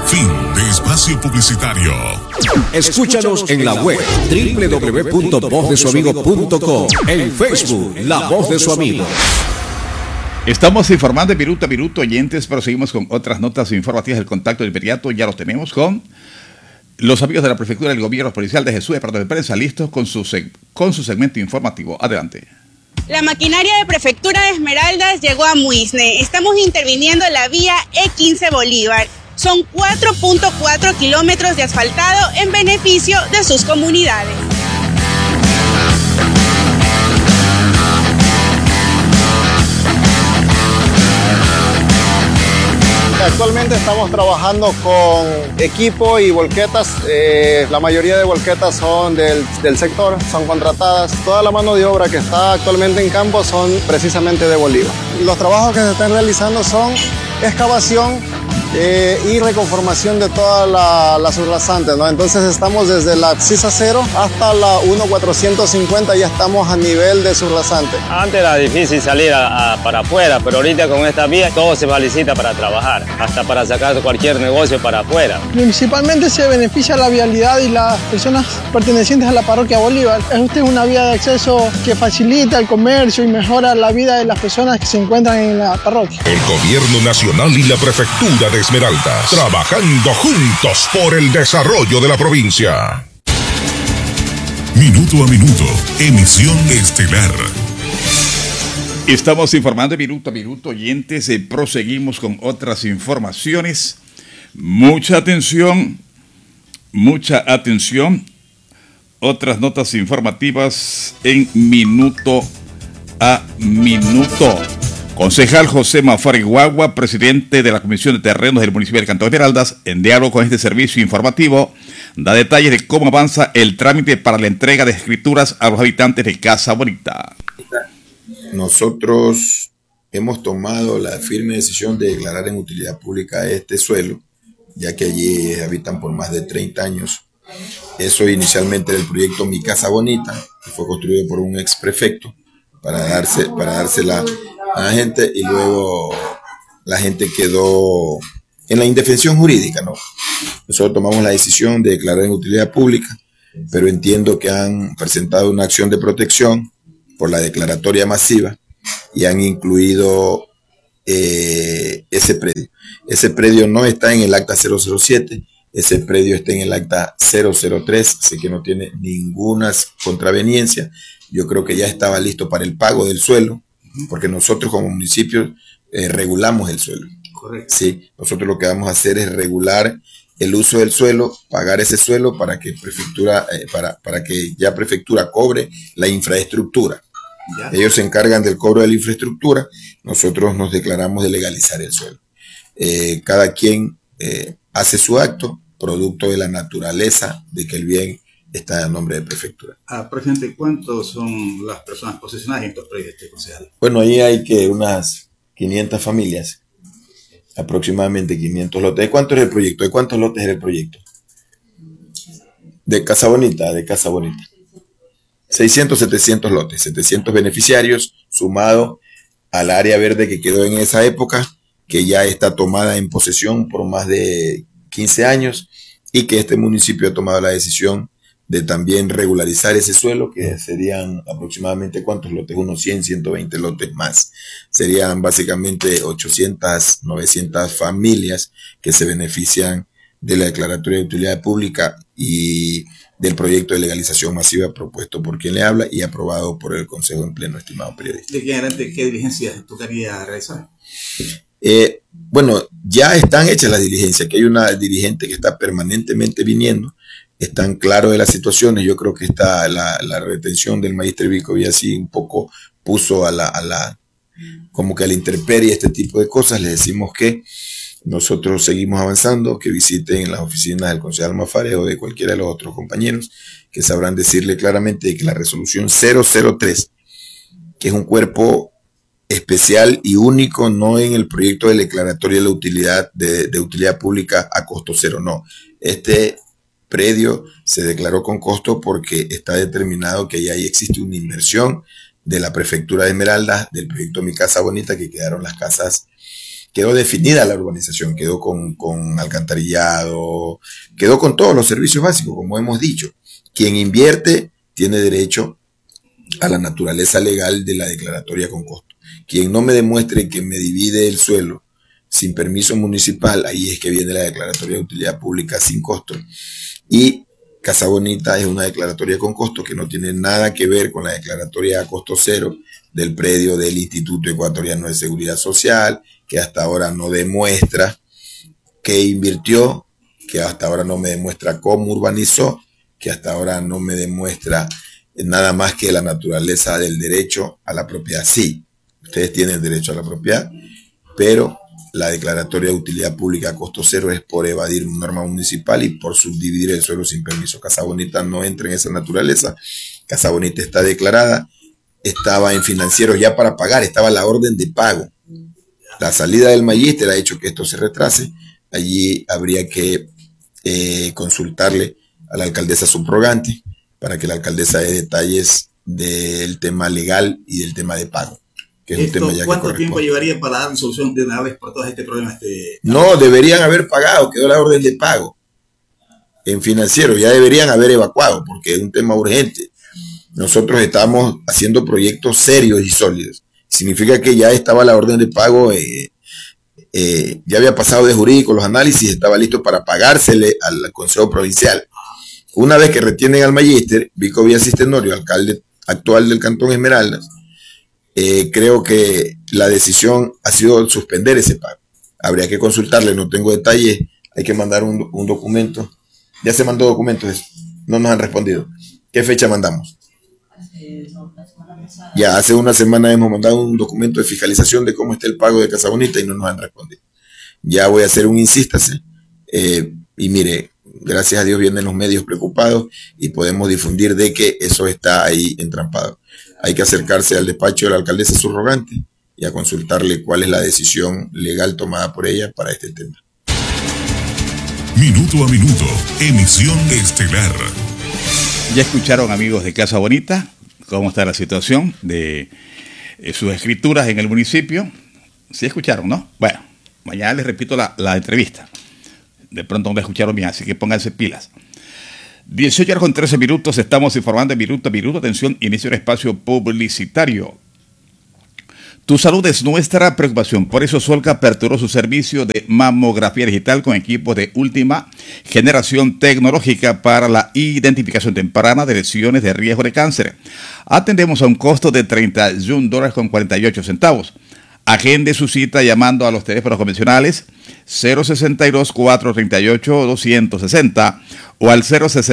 Fin de espacio publicitario. Escúchanos en la web www.vozdesuamigo.com, en Facebook La Voz de Su Amigo. Estamos informando de minuto a minuto, oyentes, pero seguimos con otras notas informativas. El contacto de inmediato ya lo tenemos con los amigos de la Prefectura del Gobierno Policial de Jesús, departamento de prensa, listos con su segmento informativo. Adelante. La maquinaria de Prefectura de Esmeraldas llegó a Muisne. Estamos interviniendo la vía E15 Bolívar. Son 4.4 kilómetros de asfaltado en beneficio de sus comunidades. Actualmente estamos trabajando con equipo y volquetas. La mayoría de volquetas son del sector, son contratadas. Toda la mano de obra que está actualmente en campo son precisamente de Bolívar. Los trabajos que se están realizando son excavación y reconformación de toda la subrasante, ¿no? Entonces estamos desde la Abscisa 0 hasta la 1450, ya estamos a nivel de subrasante. Antes era difícil salir para afuera, pero ahorita con esta vía todo se facilita para trabajar, hasta para sacar cualquier negocio para afuera. Principalmente se beneficia la vialidad y las personas pertenecientes a la parroquia Bolívar. Esta es una vía de acceso que facilita el comercio y mejora la vida de las personas que se encuentran en la parroquia. El Gobierno Nacional y la Prefectura de Esmeraldas, trabajando juntos por el desarrollo de la provincia. Minuto a minuto, emisión estelar. Estamos informando minuto a minuto, oyentes, proseguimos con otras informaciones. Mucha atención. Otras notas informativas en minuto a minuto. Concejal José Mafari Guagua, presidente de la Comisión de Terrenos del municipio de Cantón Esmeraldas, en diálogo con este servicio informativo, da detalles de cómo avanza el trámite para la entrega de escrituras a los habitantes de Casa Bonita. Nosotros hemos tomado la firme decisión de declarar en utilidad pública este suelo, ya que allí habitan por más de 30 años. Eso inicialmente era el proyecto Mi Casa Bonita, que fue construido por un ex prefecto para dársela a la gente, y luego la gente quedó en la indefensión jurídica, ¿no? Nosotros tomamos la decisión de declarar en utilidad pública, pero entiendo que han presentado una acción de protección por la declaratoria masiva y han incluido ese predio. Ese predio no está en el acta 007, ese predio está en el acta 003, así que no tiene ninguna contraveniencia. Yo creo que ya estaba listo para el pago del suelo, porque nosotros como municipio regulamos el suelo. Correcto. Sí, nosotros lo que vamos a hacer es regular el uso del suelo, pagar ese suelo para que prefectura, para que ya prefectura cobre la infraestructura. Ya. Ellos se encargan del cobro de la infraestructura, nosotros nos declaramos de legalizar el suelo. Cada quien hace su acto, producto de la naturaleza de que el bien está a nombre de prefectura. Presidente, ¿cuántos son las personas posesionadas en estos proyectos, concejal? Bueno, ahí hay que unas 500 familias, aproximadamente 500 lotes. ¿De cuánto es el proyecto? ¿De cuántos lotes es el proyecto? De Casa Bonita. 600, 700 lotes, 700 beneficiarios, sumado al área verde que quedó en esa época, que ya está tomada en posesión por más de 15 años, y que este municipio ha tomado la decisión de también regularizar ese suelo, que serían aproximadamente, ¿cuántos lotes? Unos 100, 120 lotes más. Serían básicamente 800, 900 familias que se benefician de la declaratoria de utilidad pública y del proyecto de legalización masiva propuesto por quien le habla y aprobado por el Consejo en pleno, estimado periodista. ¿De qué adelante qué diligencias tocaría realizar? Bueno, ya están hechas las diligencias, que hay una dirigente que está permanentemente viniendo. Están claros de las situaciones. Yo creo que está la retención del magíster Vico y así un poco puso como que a la intemperie este tipo de cosas. Les decimos que nosotros seguimos avanzando, que visiten las oficinas del concejal Mafare o de cualquiera de los otros compañeros, que sabrán decirle claramente que la resolución 003, que es un cuerpo especial y único, no en el proyecto de declaratoria de la utilidad de utilidad pública a costo cero, no. Este predio se declaró con costo porque está determinado que ya existe una inversión de la prefectura de Esmeraldas, del proyecto Mi Casa Bonita, que quedaron las casas quedó definida la urbanización, quedó con alcantarillado, quedó con todos los servicios básicos, como hemos dicho. Quien invierte tiene derecho a la naturaleza legal de la declaratoria con costo. Quien no me demuestre que me divide el suelo sin permiso municipal, ahí es que viene la declaratoria de utilidad pública sin costo. Y Casa Bonita es una declaratoria con costo que no tiene nada que ver con la declaratoria a costo cero del predio del Instituto Ecuatoriano de Seguridad Social, que hasta ahora no demuestra que invirtió, que hasta ahora no me demuestra cómo urbanizó, que hasta ahora no me demuestra nada más que la naturaleza del derecho a la propiedad. Sí, ustedes tienen derecho a la propiedad, pero la declaratoria de utilidad pública a costo cero es por evadir una norma municipal y por subdividir el suelo sin permiso. Casa Bonita no entra en esa naturaleza. Casa Bonita está declarada, estaba en financieros ya para pagar, estaba la orden de pago. La salida del magíster ha hecho que esto se retrase. Allí habría que consultarle a la alcaldesa subrogante para que la alcaldesa dé detalles del tema legal y del tema de pago, que es un tema ya que ¿Cuánto tiempo llevaría para dar solución de una vez por todo este problema? No, deberían haber pagado, quedó la orden de pago en financiero, ya deberían haber evacuado porque es un tema urgente. Nosotros estamos haciendo proyectos serios y sólidos. Significa que ya estaba la orden de pago, ya había pasado de jurídico los análisis, estaba listo para pagársele al Consejo Provincial. Una vez que retienen al magíster, Vico Villasís Tenorio, alcalde actual del Cantón Esmeraldas, creo que la decisión ha sido suspender ese pago. Habría que consultarle, no tengo detalles, hay que mandar un documento. Ya se mandó documentos, no nos han respondido. ¿Qué fecha mandamos? Ya hace una semana hemos mandado un documento de fiscalización de cómo está el pago de Casa Bonita y no nos han respondido. Ya voy a hacer un insístase y mire, gracias a Dios vienen los medios preocupados y podemos difundir de que eso está ahí entrampado. Hay que acercarse al despacho de la alcaldesa subrogante y a consultarle cuál es la decisión legal tomada por ella para este tema. Minuto a minuto, emisión estelar. Ya escucharon, amigos de Casa Bonita, cómo está la situación de sus escrituras en el municipio. Sí escucharon, ¿no? Bueno, mañana les repito la entrevista. De pronto no la escucharon bien, así que pónganse pilas. 18:13, estamos informando en minuto a minuto. Atención, inicio del espacio publicitario. Tu salud es nuestra preocupación, por eso Solca aperturó su servicio de mamografía digital con equipos de última generación tecnológica para la identificación temprana de lesiones de riesgo de cáncer. Atendemos a un costo de $31.48. Agende su cita llamando a los teléfonos convencionales 062-438-260 o al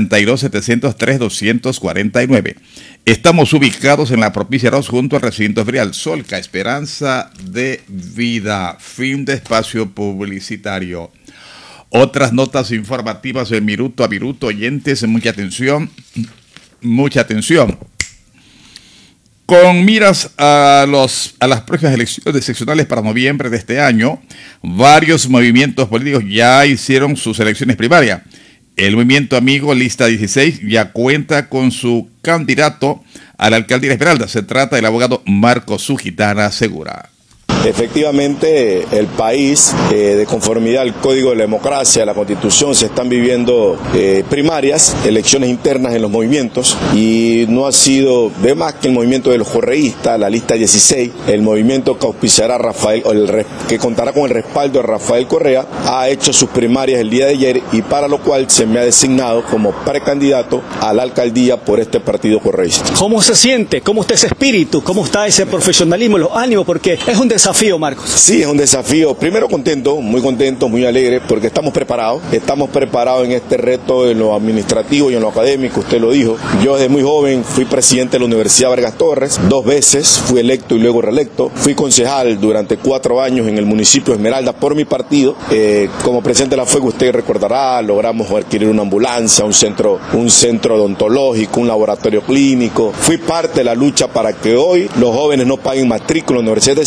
062-703-249. Estamos ubicados en la Propicia 2 junto al recinto ferial Solca, esperanza de vida. Fin de espacio publicitario. Otras notas informativas en minuto a minuto. Oyentes, mucha atención. Mucha atención. Con miras a las próximas elecciones seccionales para noviembre de este año, varios movimientos políticos ya hicieron sus elecciones primarias. El movimiento Amigo Lista 16 ya cuenta con su candidato a la alcaldía de Esmeraldas. Se trata del abogado Marco Sugitana Segura. Efectivamente, el país, de conformidad al Código de la Democracia, a la Constitución, se están viviendo primarias, elecciones internas en los movimientos, y no ha sido de más que el movimiento de los correístas, la lista 16, el movimiento que auspiciará que contará con el respaldo de Rafael Correa, ha hecho sus primarias el día de ayer y para lo cual se me ha designado como precandidato a la alcaldía por este partido correísta. ¿Cómo se siente? ¿Cómo está ese espíritu? ¿Cómo está ese profesionalismo, los ánimos? Porque es un desafío, Marcos. Sí, es un desafío. Primero contento, muy alegre, porque estamos preparados en este reto en lo administrativo y en lo académico, usted lo dijo. Yo desde muy joven fui presidente de la Universidad Vargas Torres, 2 veces, fui electo y luego reelecto, fui concejal durante 4 años en el municipio de Esmeraldas por mi partido. Como presidente de la FUEG, usted recordará, logramos adquirir una ambulancia, un centro odontológico, un laboratorio clínico. Fui parte de la lucha para que hoy los jóvenes no paguen matrícula en la universidad, es decir, logramos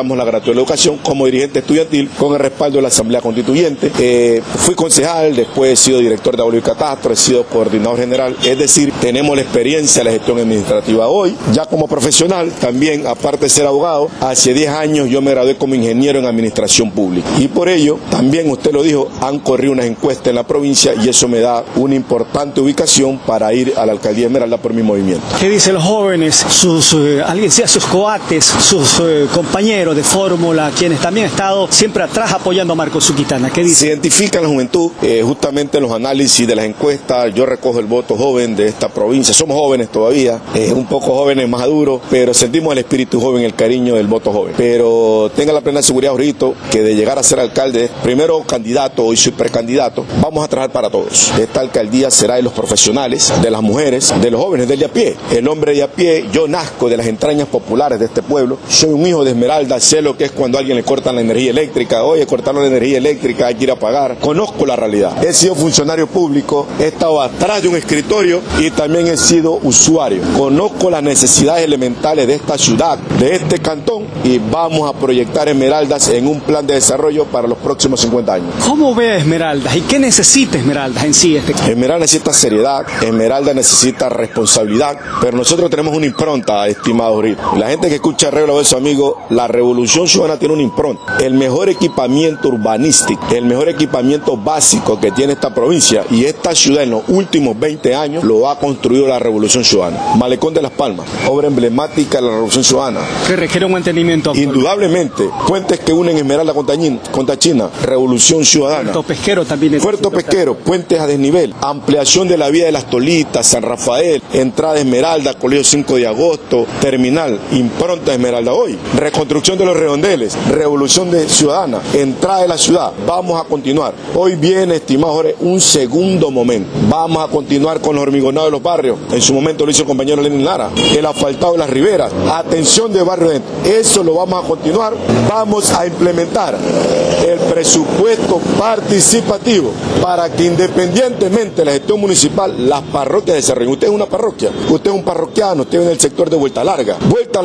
logramos la gratuidad de la educación como dirigente estudiantil con el respaldo de la Asamblea Constituyente. Fui concejal, después he sido director de Avalúo y Catastro, he sido coordinador general, es decir, tenemos la experiencia de la gestión administrativa. Hoy, ya como profesional, también, aparte de ser abogado, hace 10 años yo me gradué como ingeniero en administración pública. Y por ello, también usted lo dijo, han corrido unas encuestas en la provincia y eso me da una importante ubicación para ir a la alcaldía de Esmeralda por mi movimiento. ¿Qué dicen los jóvenes, alguien sea sus coates, sus compañeros de fórmula, quienes también han estado siempre atrás apoyando a Marcos Zuquitana? ¿Qué dicen? Se identifica la juventud, justamente en los análisis de las encuestas, yo recojo el voto joven de esta provincia, somos jóvenes todavía, un poco jóvenes, más maduros, pero sentimos el espíritu joven, el cariño del voto joven. Pero tenga la plena seguridad, Jorito, que de llegar a ser alcalde, primero candidato, hoy soy precandidato, vamos a trabajar para todos. Esta alcaldía será de los profesionales, de las mujeres, de los jóvenes, del de a pie. El hombre de a pie, yo nazco de las entrañas populares de este pueblo, soy un hijo de Esmeralda, sé lo que es cuando a alguien le cortan la energía eléctrica, oye, cortaron la energía eléctrica, hay que ir a pagar. Conozco la realidad. He sido funcionario público, he estado atrás de un escritorio y también he sido usuario. Conozco las necesidades elementales de esta ciudad, de este cantón, y vamos a proyectar Esmeraldas en un plan de desarrollo para los próximos 50 años. ¿Cómo ve Esmeraldas y qué necesita Esmeraldas en sí? Esmeralda necesita seriedad, Esmeralda necesita responsabilidad, pero nosotros tenemos una impronta, estimado Jorito. La gente que escucha Arreglo de su amigo, la Revolución Ciudadana tiene una impronta. El mejor equipamiento urbanístico, el mejor equipamiento básico que tiene esta provincia y esta ciudad en los últimos 20 años lo ha construido la Revolución Ciudadana. Malecón de Las Palmas, obra emblemática de la Revolución Ciudadana. Que requiere un mantenimiento actual. Indudablemente, puentes que unen Esmeralda con Tachina, Revolución Ciudadana. Puerto Pesquero también. Puerto Pesquero, puentes a desnivel, ampliación de la vía de Las Tolitas, San Rafael, entrada de Esmeralda, Colegio 5 de Agosto, terminal, impronta Esmeralda hoy, reconstrucción de los redondeles, Revolución Ciudadana, entrada de la ciudad. Vamos a continuar. Hoy viene, estimado Jorge, un segundo momento. Vamos a continuar con los hormigonados de los barrios. En su momento lo hizo el compañero Lenin Lara. El asfaltado de las riberas. Atención de barrio dentro. Eso lo vamos a continuar. Vamos a implementar el presupuesto participativo para que independientemente de la gestión municipal, las parroquias desarrollen. Usted es una parroquia, usted es un parroquiano, usted viene del sector de Vuelta Larga,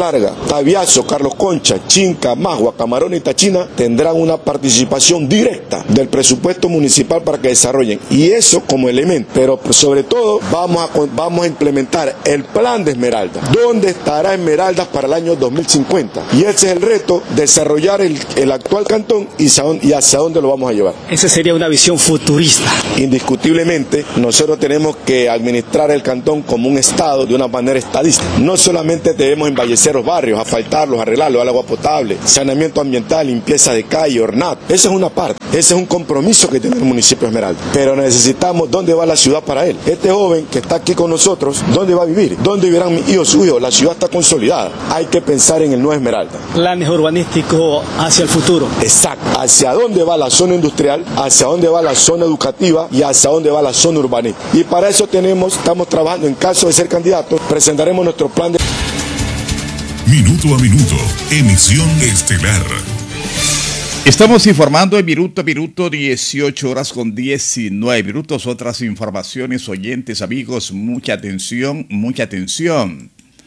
Tabiazo, Carlos Concha, Chinca, Magua, Camarón y Tachina tendrán una participación directa del presupuesto municipal para que desarrollen, y eso como elemento, pero sobre todo vamos a implementar el plan de Esmeralda, donde estará Esmeraldas para el año 2050, y ese es el reto, desarrollar el actual cantón y hacia dónde lo vamos a llevar. Esa sería una visión futurista. Indiscutiblemente, nosotros tenemos que administrar el cantón como un estado de una manera estadística. No solamente debemos embellecer los barrios, asfaltarlos, arreglarlos, agua potable, saneamiento ambiental, limpieza de calle, ornato. Esa es una parte, ese es un compromiso que tiene el municipio de Esmeralda. Pero necesitamos dónde va la ciudad para él. Este joven que está aquí con nosotros, ¿dónde va a vivir? ¿Dónde vivirán mis hijos, su hijo? La ciudad está consolidada. Hay que pensar en el nuevo Esmeralda. Planes urbanísticos hacia el futuro. Exacto. Hacia dónde va la zona industrial, hacia dónde va la zona educativa y hacia dónde va la zona urbanística. Y para eso estamos trabajando, en caso de ser candidatos, presentaremos nuestro plan de... Minuto a minuto, emisión estelar. Estamos informando en minuto a minuto, 18 horas con 19 minutos. Otras informaciones, oyentes, amigos, mucha atención, mucha atención.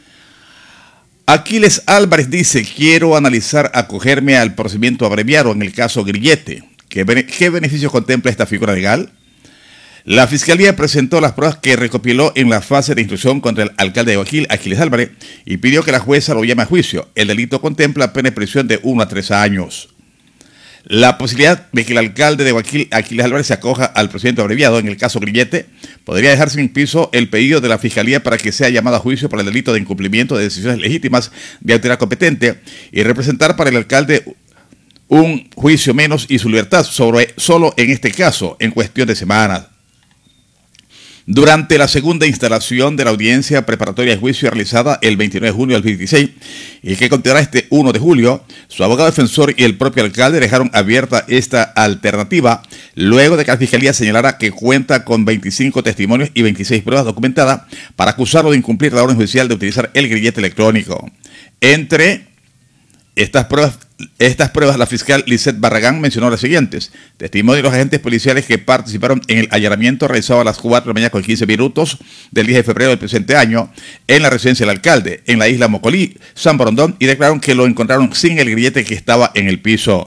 Aquiles Álvarez dice: quiero analizar acogerme al procedimiento abreviado en el caso Grillete. ¿Qué beneficios contempla esta figura legal? La Fiscalía presentó las pruebas que recopiló en la fase de instrucción contra el alcalde de Guayaquil, Aquiles Álvarez, y pidió que la jueza lo llame a juicio. El delito contempla pena de prisión de 1 a 3 años. La posibilidad de que el alcalde de Guayaquil, Aquiles Álvarez, se acoja al procedimiento abreviado en el caso Grillete podría dejar sin piso el pedido de la Fiscalía para que sea llamado a juicio por el delito de incumplimiento de decisiones legítimas de autoridad competente y representar para el alcalde un juicio menos y su libertad solo en este caso en cuestión de semanas. Durante la segunda instalación de la audiencia preparatoria de juicio realizada el 29 de junio del 2016 y que continuará este 1 de julio, su abogado defensor y el propio alcalde dejaron abierta esta alternativa luego de que la Fiscalía señalara que cuenta con 25 testimonios y 26 pruebas documentadas para acusarlo de incumplir la orden judicial de utilizar el grillete electrónico. Entre Estas pruebas la fiscal Lisette Barragán mencionó las siguientes: testimonio de los agentes policiales que participaron en el allanamiento realizado a las 4 de la mañana con 15 minutos del 10 de febrero del presente año en la residencia del alcalde, en la isla Mocolí, San Borondón, y declararon que lo encontraron sin el grillete que estaba en el piso.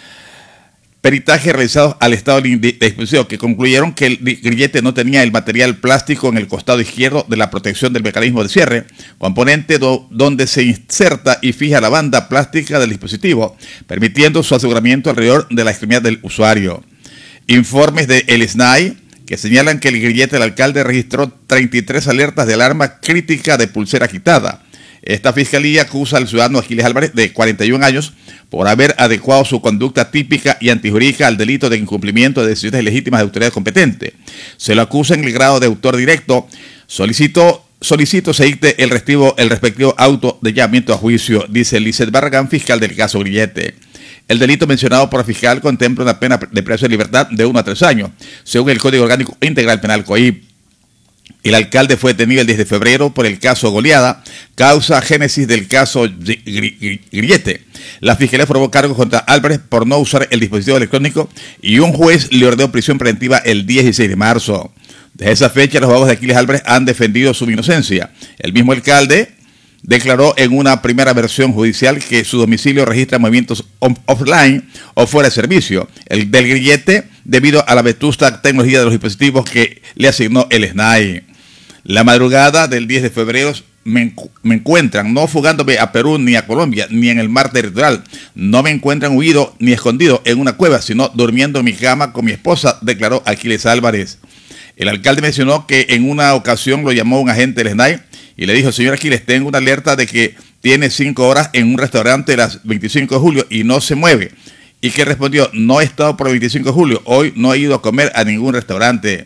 Peritaje realizado al estado de disposición que concluyeron que el grillete no tenía el material plástico en el costado izquierdo de la protección del mecanismo de cierre, componente donde se inserta y fija la banda plástica del dispositivo, permitiendo su aseguramiento alrededor de la extremidad del usuario. Informes de el SNAI que señalan que el grillete del alcalde registró 33 alertas de alarma crítica de pulsera quitada. Esta fiscalía acusa al ciudadano Aquiles Álvarez, de 41 años, por haber adecuado su conducta típica y antijurídica al delito de incumplimiento de decisiones legítimas de autoridad competente. Se lo acusa en el grado de autor directo. Solicito se dicte el respectivo auto de llamamiento a juicio, dice Lisette Barragán, fiscal del caso Grillete. El delito mencionado por la fiscal contempla una pena de privación de libertad de 1 a 3 años, según el Código Orgánico Integral Penal COIP. El alcalde fue detenido el 10 de febrero por el caso Goleada, causa génesis del caso Grillete. La fiscalía formó cargos contra Álvarez por no usar el dispositivo electrónico y un juez le ordenó prisión preventiva el 16 de marzo. Desde esa fecha, los abogados de Aquiles Álvarez han defendido su inocencia. El mismo alcalde declaró en una primera versión judicial que su domicilio registra movimientos offline o fuera de servicio. El del grillete, debido a la vetusta tecnología de los dispositivos que le asignó el SNAI. La madrugada del 10 de febrero me encuentran no fugándome a Perú ni a Colombia, ni en el mar territorial. No me encuentran huido ni escondido en una cueva, sino durmiendo en mi cama con mi esposa, declaró Aquiles Álvarez. El alcalde mencionó que en una ocasión lo llamó un agente del SNAI y le dijo: señor Aquiles, tengo una alerta de que tiene 5 horas en un restaurante las 25 de julio y no se mueve. Y que respondió: no he estado por el 25 de julio, hoy no he ido a comer a ningún restaurante.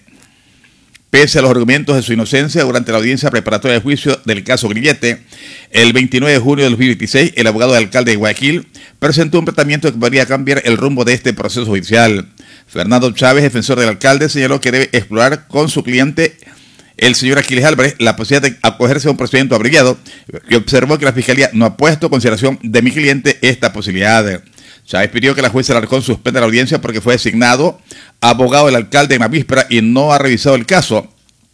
Pese a los argumentos de su inocencia, durante la audiencia preparatoria de juicio del caso Grillete, el 29 de junio de 2026, el abogado del alcalde de Guayaquil presentó un planteamiento que podría cambiar el rumbo de este proceso judicial. Fernando Chávez, defensor del alcalde, señaló que debe explorar con su cliente, el señor Aquiles Álvarez, la posibilidad de acogerse a un procedimiento abreviado, y observó que la fiscalía no ha puesto en consideración de mi cliente esta posibilidad. Chávez pidió que la jueza Alarcón suspenda la audiencia porque fue designado abogado del alcalde en la víspera y no ha revisado el caso.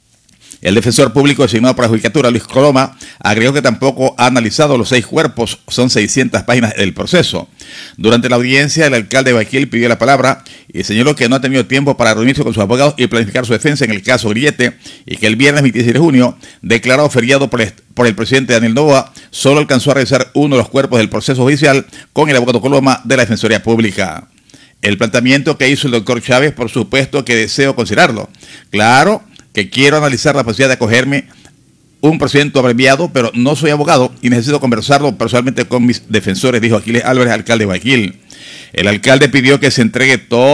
El defensor público designado por la judicatura, Luis Coloma, agregó que tampoco ha analizado los 6 cuerpos, son 600 páginas del proceso. Durante la audiencia, el alcalde de Guayaquil pidió la palabra y señaló que no ha tenido tiempo para reunirse con sus abogados y planificar su defensa en el caso Grillete, y que el viernes 26 de junio, declarado feriado por el presidente Daniel Noboa, solo alcanzó a revisar uno de los cuerpos del proceso judicial con el abogado Coloma de la Defensoría Pública. El planteamiento que hizo el doctor Chávez, por supuesto que deseo considerarlo. Claro que quiero analizar la posibilidad de acogerme un procedimiento abreviado, pero no soy abogado y necesito conversarlo personalmente con mis defensores, dijo Aquiles Álvarez, alcalde de Guayaquil. El alcalde pidió que se entregue todo